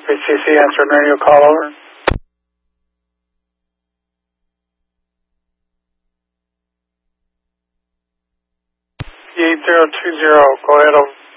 HCC answering radio, call over. P8020, go ahead over.